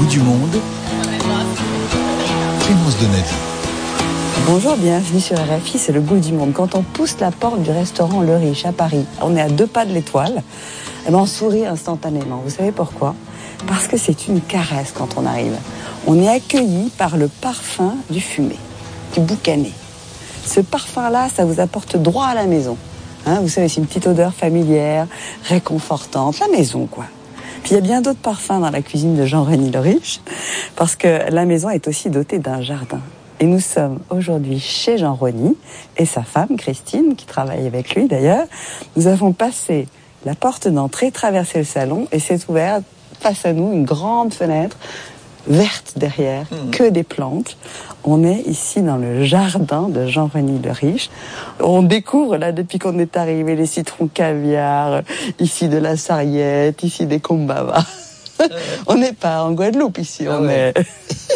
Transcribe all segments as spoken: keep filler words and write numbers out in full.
du monde, Clémence Donati. Bonjour, bienvenue sur R F I, c'est le goût du monde. Quand on pousse la porte du restaurant Le Riche à Paris, on est à deux pas de l'étoile, et ben on sourit instantanément. Vous savez pourquoi ? Parce que c'est une caresse quand on arrive. On est accueilli par le parfum du fumé, du boucané. Ce parfum-là, ça vous apporte droit à la maison. Hein, vous savez, c'est une petite odeur familière, réconfortante, la maison quoi. Puis il y a bien d'autres parfums dans la cuisine de Jean-Reni Le Riche, parce que la maison est aussi dotée d'un jardin. Et nous sommes aujourd'hui chez Jean-Reni et sa femme, Christine, qui travaille avec lui d'ailleurs. Nous avons passé la porte d'entrée, traversé le salon et s'est ouverte face à nous une grande fenêtre verte derrière, mmh. que des plantes. On est ici dans le jardin de Jean-Reni Le Riche. On découvre là depuis qu'on est arrivé les citrons caviar, ici de la sarriette, ici des combavas. On n'est pas en Guadeloupe ici, ah on ouais. est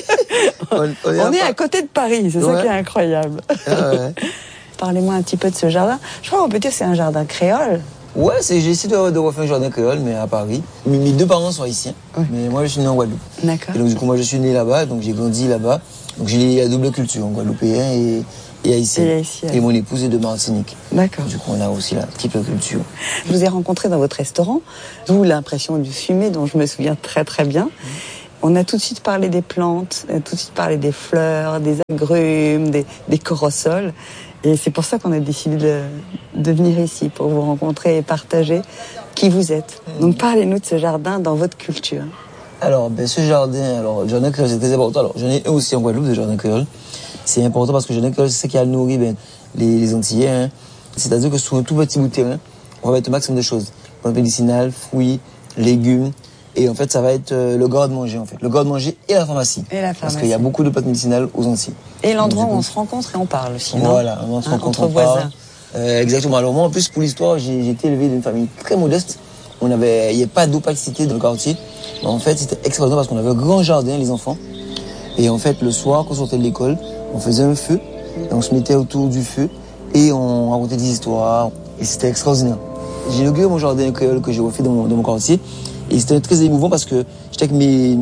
on, on est, on est à côté de Paris, c'est ouais. ça qui est incroyable. Ah ouais. Parlez-moi un petit peu de ce jardin. Je crois qu'on peut dire que c'est un jardin créole. Ouais, c'est, j'ai essayé de, de refaire un jardin créole, mais à Paris. Mes, mes deux parents sont haïtiens, oui. mais moi je suis né en Guadeloupe. D'accord. Et donc du coup moi je suis né là-bas, donc j'ai grandi là-bas. Donc j'ai la double culture, guadeloupéen et, et haïtien. Et haïtien. Et mon épouse est de Martinique. D'accord. Du coup on a aussi la triple culture. Je vous ai rencontré dans votre restaurant, d'où l'impression du fumet dont je me souviens très très bien. Mmh. On a tout de suite parlé des plantes, on a tout de suite parlé des fleurs, des agrumes, des, des corossols. Et c'est pour ça qu'on a décidé de, de venir ici, pour vous rencontrer et partager qui vous êtes. Mmh. Donc parlez-nous de ce jardin dans votre culture. Alors, ben, ce jardin, alors, le jardin créole, c'est très important. Alors, j'en ai un aussi en Guadeloupe, le jardin créole. C'est important parce que le jardin créole, c'est ce qui a nourri ben, les, les Antillais. Hein. C'est-à-dire que sur un tout petit bout de terrain, on va mettre un maximum de choses. Plantes médicinales, fruits, légumes. Et en fait, ça va être euh, le garde-manger, en fait. Le garde-manger et la pharmacie. Et la pharmacie. Parce qu'il y a beaucoup de plantes médicinales aux Antilles. Et l'endroit où on se rencontre et on parle aussi, non ? Voilà, on se hein, rencontre, entre on voisins. parle. Euh, exactement. Alors moi, en plus, pour l'histoire, j'ai, j'ai été élevé d'une famille très modeste. On avait, il n'y avait pas d'opacité dans le quartier. Mais en fait, c'était extraordinaire parce qu'on avait un grand jardin, les enfants. Et en fait, le soir, quand on sortait de l'école, on faisait un feu. Et on se mettait autour du feu. Et on racontait des histoires. Et c'était extraordinaire. J'ai inauguré mon jardin créole que j'ai refait dans mon, dans mon quartier. Et c'était très émouvant parce que j'étais avec mes,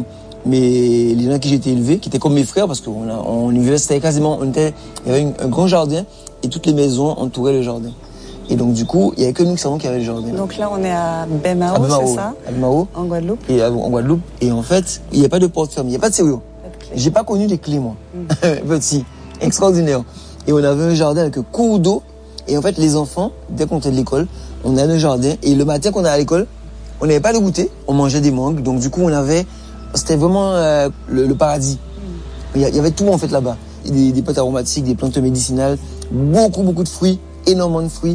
mes, les gens avec qui j'étais élevé, qui étaient comme mes frères, parce qu'on a, on vivait, c'était quasiment, on était, il y avait une, un grand jardin et toutes les maisons entouraient le jardin. Et donc, du coup, il n'y avait que nous qui savions qu'il y avait le jardin. Donc là, on est à Baie-Mahault, c'est ça ? À Baie-Mahault. En Guadeloupe. Et en Guadeloupe. Et en fait, il n'y a pas de porte fermée, il n'y a pas de serrure. J'ai pas connu les clés, moi. Mm. Petit. Extraordinaire. Et on avait un jardin avec un cours d'eau. Et en fait, les enfants, dès qu'on était de l'école, on allait au jardin. Et le matin qu'on allait à l'école, on n'avait pas de goûter, on mangeait des mangues, donc du coup on avait, c'était vraiment euh, le, le paradis. Mm. Il y avait tout en fait là-bas, des, des plantes aromatiques, des plantes médicinales, beaucoup beaucoup de fruits, énormément de fruits.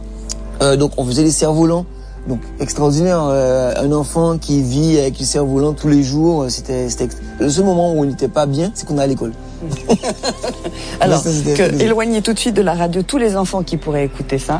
Euh, donc on faisait les cerfs-volants, donc extraordinaire. Euh, un enfant qui vit avec les cerfs-volants tous les jours, c'était, c'était le seul moment où on n'était pas bien, c'est qu'on allait à l'école. Mm. Alors, ça, que, éloignez tout de suite de la radio tous les enfants qui pourraient écouter ça.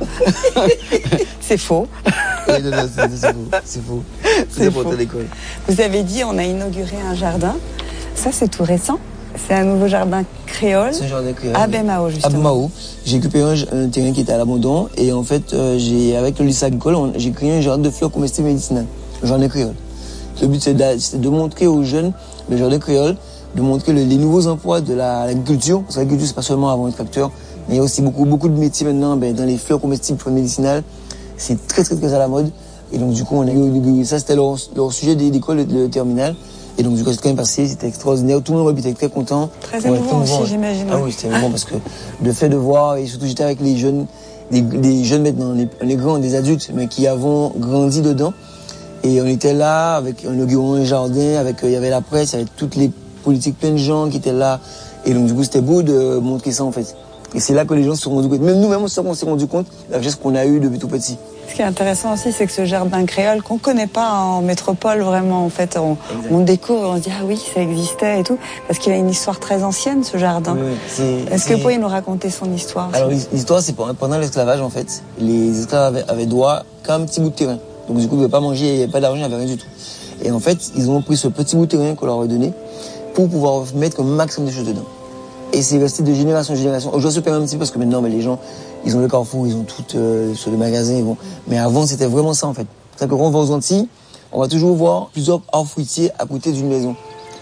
C'est faux. Oui, non, non, c'est, c'est faux. C'est faux. C'est faux. Vous avez dit on a inauguré un jardin. Ça, c'est tout récent. C'est un nouveau jardin créole. C'est un jardin créole. À Baie-Mahault, justement. À Baie-Mahault. J'ai récupéré un, un terrain qui était à l'abandon. Et en fait, euh, j'ai, avec le lycée agricole, on, j'ai créé un jardin de fleurs comestibles médicinales. Un jardin créole. Le but, c'est de, c'est de montrer aux jeunes le jardin créole, de montrer le, les nouveaux emplois de la, l'agriculture. Parce que l'agriculture, c'est pas seulement avoir un tracteur, mais il y a aussi beaucoup, beaucoup de métiers maintenant ben, dans les fleurs comestibles, fleurs médicinales. C'est très, très, très à la mode. Et donc, du coup, on a eu, ça, c'était leur, leur sujet d'école, le, le terminal. Et donc, du coup, c'était quand même passé, c'était extraordinaire. Tout le monde était très content. Très émouvant aussi, j'imagine. Ah oui, c'était émouvant parce que le fait de voir, et surtout, j'étais avec les jeunes, des, des jeunes maintenant, les, les grands, des adultes, mais qui avons grandi dedans. Et on était là, avec, on inaugurant un jardin, avec, il y avait la presse, il y avait toutes les politiques, plein de gens qui étaient là. Et donc, du coup, c'était beau de montrer ça, en fait. Et c'est là que les gens se sont rendus compte. Même nous-mêmes, on s'est rendu compte de la richesse qu'on a eue depuis tout petit. Ce qui est intéressant aussi, c'est que ce jardin créole qu'on connaît pas en métropole vraiment, en fait, on, on découvre, on se dit ah oui, ça existait et tout, parce qu'il a une histoire très ancienne ce jardin. Oui, c'est, Est-ce c'est... que vous pourriez nous raconter son histoire? Alors l'histoire, c'est pendant l'esclavage en fait, les esclaves avaient, avaient droit qu'à un petit bout de terrain. Donc du coup, ils ne pouvaient pas manger, il n'y avait pas d'argent, il n'y avait rien du tout. Et en fait, ils ont pris ce petit bout de terrain qu'on leur a donné pour pouvoir mettre un maximum de choses dedans. Et c'est resté de génération en génération. Je dois se perdre un petit peu parce que maintenant, ben, les gens, ils ont le carrefour, ils ont tout euh, sur le magasin. Ils vont... Mais avant, c'était vraiment ça, en fait. C'est-à-dire que quand on va aux Antilles, on va toujours voir plusieurs arbres fruitiers à côté d'une maison.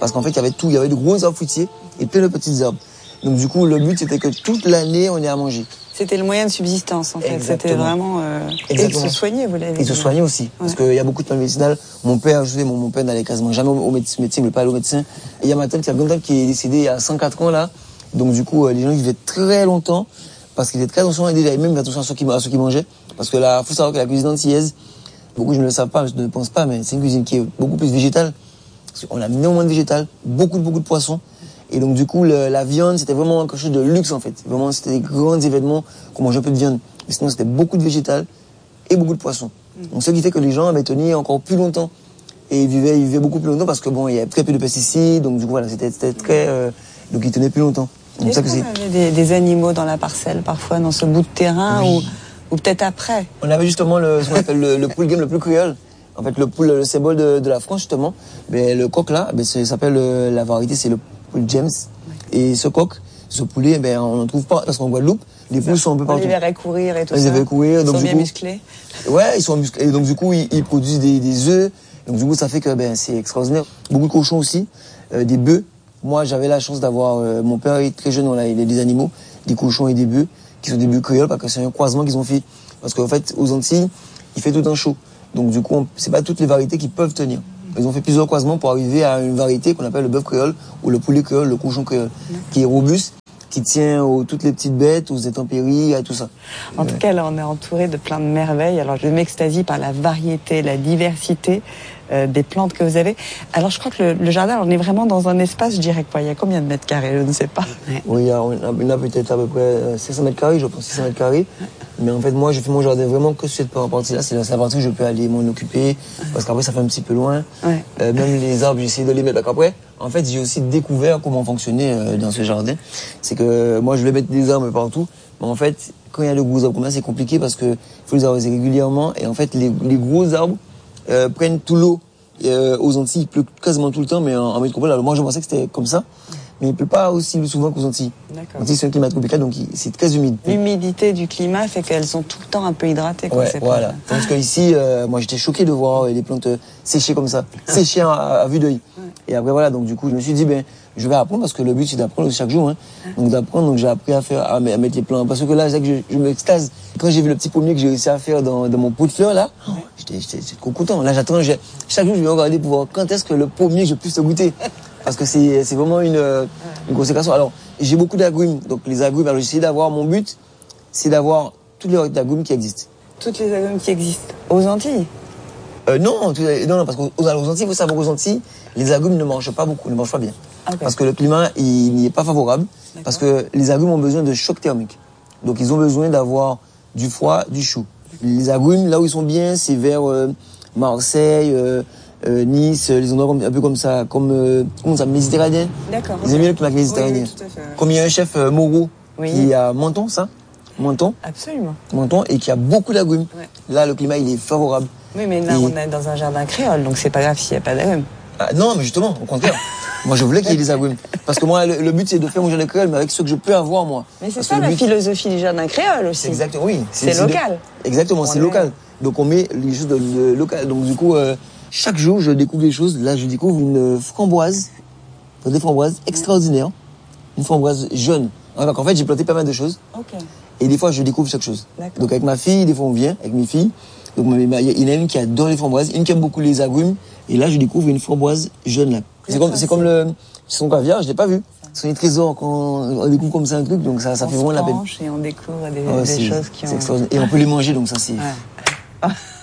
Parce qu'en fait, il y avait tout. Il y avait de gros arbres fruitiers et plein de petites herbes. Donc du coup, le but, c'était que toute l'année, on ait à manger. C'était le moyen de subsistance, en fait. C'était vraiment... Euh... Et de se soigner, vous l'avez dit. Et se soigner aussi. Ouais. Parce qu'il y a beaucoup de plantes médicinales. Mon père, je sais, mon, mon père n'allait quasiment jamais au médecin, il ne voulait pas aller au médecin. Et il y a ma tante qui a tante qui est décédée il y a cent quatre ans, là. Donc du coup, les gens vivaient très longtemps. Parce qu'ils étaient très attention, et déjà, même attention à ceux qui, à ceux qui mangeaient. Parce que là, faut savoir que la cuisine antillaise, beaucoup je ne le savent pas, je ne pense pas, mais c'est une cuisine qui est beaucoup plus végétale. On a néanmoins de végétal, beaucoup, beaucoup de poissons. Et donc, du coup, le, la viande, c'était vraiment quelque chose de luxe, en fait. Vraiment, c'était des grands événements qu'on mangeait un peu de viande. Mais sinon, c'était beaucoup de végétal et beaucoup de poissons. Mmh. Donc, ce qui fait que les gens avaient tenu encore plus longtemps. Et ils vivaient, ils vivaient beaucoup plus longtemps parce que bon, il y avait très peu de pesticides. Donc, du coup, voilà, c'était, c'était très, euh, donc ils tenaient plus longtemps. Donc, ça que c'est. On avait des, des animaux dans la parcelle, parfois, dans ce bout de terrain, oui. ou, ou peut-être après. On avait justement le, ce qu'on appelle le, le pool game le plus créole. En fait, le pool, le symbole de, de la France, justement. Mais le coq, là, ben, ça s'appelle, la variété, c'est le poule James. Et ce coq, ce poulet, ben, on n'en trouve pas, parce qu'en Guadeloupe, les poules sont un peu partout. On les verrait courir et tout ils ça. Ils verraient courir. Donc, ils sont bien coup, musclés. Ouais, ils sont musclés. Et donc, du coup, ils, ils produisent des, des œufs. Donc, du coup, ça fait que, ben, c'est extraordinaire. Beaucoup de cochons aussi, euh, des bœufs. Moi, j'avais la chance d'avoir, euh, mon père est très jeune, on a des animaux, des cochons et des bœufs, qui sont des bœufs créoles, parce que c'est un croisement qu'ils ont fait. Parce qu'en fait, aux Antilles, il fait tout un chaud. Donc, du coup, on, c'est pas toutes les variétés qui peuvent tenir. Ils ont fait plusieurs croisements pour arriver à une variété qu'on appelle le bœuf créole, ou le poulet créole, le cochon créole, mmh. qui est robuste, qui tient aux toutes les petites bêtes, aux intempéries, à tout ça. En ouais. tout cas, là, on est entouré de plein de merveilles. Alors, je m'extasie par la variété, la diversité euh, des plantes que vous avez. Alors, je crois que le, le jardin, on est vraiment dans un espace, je dirais quoi, il y a combien de mètres carrés, je ne sais pas. Oui, il y a, on a peut-être à peu près six cents mètres carrés, je pense six cents mètres carrés. Mais en fait, moi, je fais mon jardin vraiment que cette partie-là. C'est la partie où je peux aller m'en occuper, parce qu'après, ça fait un petit peu loin. Ouais. Euh, même les arbres, j'essaie de les mettre. Après, en fait, j'ai aussi découvert comment fonctionner euh, dans ce jardin. C'est que moi, je vais mettre des arbres partout. Mais en fait, quand il y a de gros arbres comme ça, c'est compliqué parce que faut les arroser régulièrement. Et en fait, les, les gros arbres euh, prennent tout l'eau. Euh, aux Antilles, il pleut quasiment tout le temps, mais en, en métropole, alors moi, je pensais que c'était comme ça. Mais il ne pleut pas aussi souvent qu'aux Antilles. D'accord. Antilles, c'est un climat tropical, donc c'est très humide. L'humidité du climat fait qu'elles sont tout le temps un peu hydratées. Quoi, ouais, voilà. Pas... Tandis qu'ici, euh, moi, j'étais choqué de voir les plantes séchées comme ça, séchées à, à vue d'œil. Ouais. Et après, voilà, donc du coup, je me suis dit, ben, je vais apprendre parce que le but, c'est d'apprendre chaque jour. Hein. Donc d'apprendre, donc j'ai appris à faire, à mettre les plants. Parce que là, c'est que je, je m'extase. Quand j'ai vu le petit pommier que j'ai réussi à faire dans, dans mon pot de fleurs, là, ouais. j'étais, j'étais, j'étais trop content. Là, j'attends, j'ai, chaque jour, je vais regarder pour voir quand est-ce que le pommier, je puisse le goûter. Parce que c'est, c'est vraiment une, une consécration. Alors, j'ai beaucoup d'agrumes. Donc, les agrumes, alors j'ai essayé d'avoir, mon but, c'est d'avoir toutes les variétés d'agrumes qui existent. Toutes les agrumes qui existent aux Antilles? Euh, non, tout, non, non, parce qu'aux aux Antilles, il faut savoir qu'aux Antilles, les agrumes ne mangent pas beaucoup, ne mangent pas bien. Okay. Parce que le climat, il n'y est pas favorable. D'accord. Parce que les agrumes ont besoin de choc thermique. Donc, ils ont besoin d'avoir du froid, du chaud. Les agrumes, là où ils sont bien, c'est vers euh, Marseille, euh, euh, Nice, les endroits un peu comme ça, comme euh, comment ça, méditerranéen. D'accord. Ils aiment bien le climat méditerranéen. Oui, oui, tout à fait, ouais. Comme il y a un chef euh, Moreau oui. qui est à Menton, ça, Menton. Absolument. Menton et qui a beaucoup d'agrumes. Ouais. Là, le climat, il est favorable. Oui, mais là, et... on est dans un jardin créole, donc c'est pas grave s'il n'y a pas d'agrumes. Ah, non, mais justement, au contraire. Moi, je voulais qu'il y ait des agrumes. Parce que moi, le, le but, c'est de faire mon jardin créole, mais avec ce que je peux avoir, moi. Mais c'est Parce ça la but... philosophie du jardin créole aussi. Exactement, oui. C'est, c'est local. De... Exactement, on c'est est... local. Donc, on met les choses de, de local. Donc, du coup, euh, chaque jour, je découvre des choses. Là, je découvre une framboise, des framboises extraordinaires. Une framboise jaune. Donc, en fait, j'ai planté pas mal de choses. Okay. Et des fois, je découvre chaque chose. D'accord. Donc, avec ma fille, des fois, on vient, avec mes filles. Donc, il y en a une qui adore les framboises, une qui aime beaucoup les agrumes. Et là, je découvre une framboise jaune, là. C'est comme, c'est comme le, son caviar, je l'ai pas vu. C'est un trésor quand on découvre comme ça un truc, donc ça, ça fait vraiment la peine. Et on découvre des, oh, des choses qui ont... C'est extraordinaire. Et on peut les manger, donc ça, c'est... Ouais.